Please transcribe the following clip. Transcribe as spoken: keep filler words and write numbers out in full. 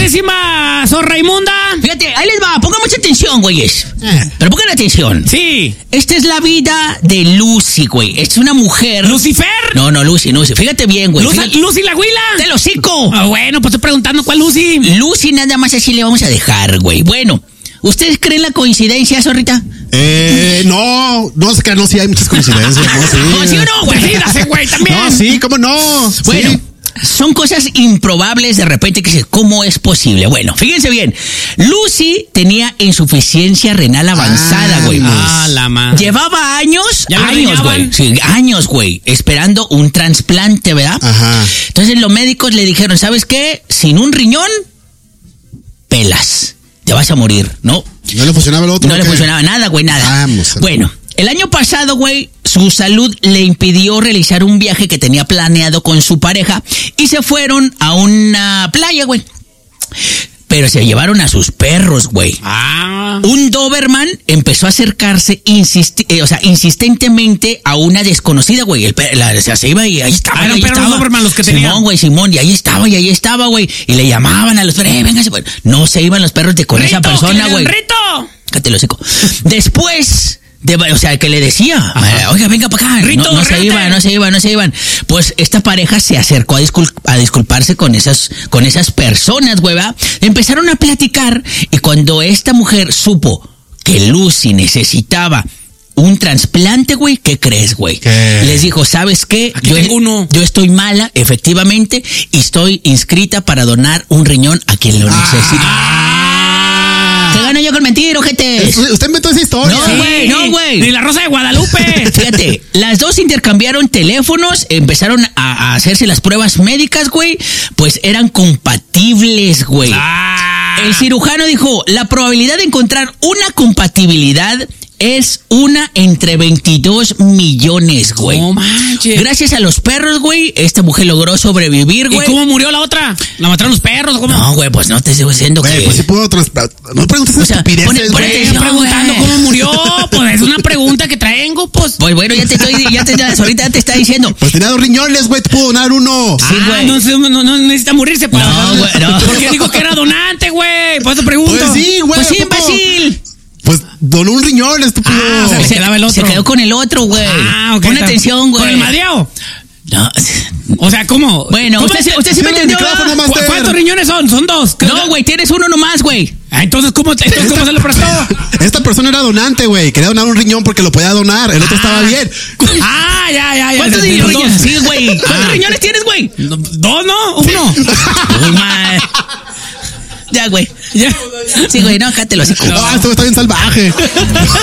mismísima Sor Raimunda. Fíjate, ahí les va, pongan mucha atención, güeyes. Eh. Pero pongan atención. Sí. Esta es la vida de Lucy, güey. Es una mujer. ¿Lucifer? No, no, Lucy, Lucy. Fíjate bien, güey. Lucy, Fíjate... Lucy la Huila. ¡Del hocico! Ah, bueno, pues estoy preguntando cuál Lucy. Lucy nada más así le vamos a dejar, güey. Bueno, ¿ustedes creen la coincidencia, zorrita? Eh, no, no sé que no, sí hay muchas coincidencias. No, sí. No, ¿sí o no, güey? Sí, dase, güey, también. No, sí, ¿cómo no? Bueno, Sí. son cosas improbables de repente que se, ¿cómo es posible? Bueno, fíjense bien. Lucy tenía insuficiencia renal avanzada, güey. Ah, la madre. Llevaba años, ¿Ya la años, güey. riñaban? Sí, años, güey, esperando un trasplante, ¿verdad? Ajá. Entonces los médicos le dijeron, ¿sabes qué? Sin un riñón, pelas. Te vas a morir, ¿no? ¿No le funcionaba el otro? No le ¿qué? funcionaba nada, güey, nada. Vamos. Bueno, el año pasado, güey, su salud le impidió realizar un viaje que tenía planeado con su pareja y se fueron a una playa, güey. Pero se llevaron a sus perros, güey. Ah. Un Doberman empezó a acercarse insisti- eh, o sea, insistentemente a una desconocida, güey. El per- la, o sea, se iba y ahí estaba. Ah, eran ahí perros estaba. Doberman los que Simón, tenían. güey, Simón, y ahí estaba, y ahí estaba, güey. Y le llamaban a los perros, eh, véngase, güey. No se iban los perros de con esa Rito, persona, que le güey. den Rito. Cállate el hocico. Después, de, o sea, que le decía, eh, oiga, venga para acá. Rito, no, no se rete. iban, no se iban, no se iban. Pues esta pareja se acercó a, discul- a disculparse con esas, con esas personas, güey, ¿va? Empezaron a platicar y cuando esta mujer supo que Lucy necesitaba un trasplante, güey, ¿qué crees, güey? ¿Qué? Les dijo, ¿sabes qué? Aquí Yo, tengo uno. yo estoy mala, efectivamente, y estoy inscrita para donar un riñón a quien lo necesita. Ah. Te gano yo con mentir, ojete. Usted usted inventó esa historia. No, güey, no, güey. Ni la Rosa de Guadalupe. Fíjate, las dos intercambiaron teléfonos, empezaron a, a hacerse las pruebas médicas, güey, pues eran compatibles, güey. Ah. El cirujano dijo, la probabilidad de encontrar una compatibilidad es una entre veintidós millones, güey. No manches. Gracias a los perros, güey, esta mujer logró sobrevivir, ¿Y güey. cómo murió la otra? ¿La mataron los perros? ¿Cómo? No, güey, pues no te estoy diciendo Güey, que... pues sí puedo trasplantar. No preguntes O sea, estupideces, pone- pone güey. Estoy atención, preguntando güey. cómo murió. Pues es una pregunta que traigo, pues. Pues bueno, ya te estoy, ya te, ya, ahorita ya te está diciendo. Pues tenía dos riñones, güey, te puedo donar uno. Sí, Ah, güey. no, sé, no, no necesita morirse para. No, güey, no. Porque dijo que era donante, güey. Por eso pregunto. Pues sí, güey. Pues sí, ¿a poco? imbécil. Pues donó un riñón, estúpido. Ah, o sea, le Se, quedaba el otro. se quedó con el otro, güey. Ah, ok. Pon está- atención, güey. ¿Con el madreado? No, O sea, ¿cómo? Bueno, ¿Cómo usted, es- sí- usted sí me Tiene el entendió, micrófono, ¿verdad? master. ¿Cu- ¿Cuántos riñones son? Son dos. No, güey, tienes uno nomás, güey. Ah, entonces, ¿cómo, entonces, ¿cómo se lo prestó? Esta persona era donante, güey. Quería donar un riñón porque lo podía donar. El otro estaba bien. Ah, ya, ya, ya. ¿Cuántos de- de los riñones? dos. Sí, güey. ¿Cuántos Ah. riñones tienes, güey? No, Dos, ¿no? Uno. Uy, man. Ya, güey. Ya. Sí, güey, no, cállate los hocico. Ah, esto está bien salvaje.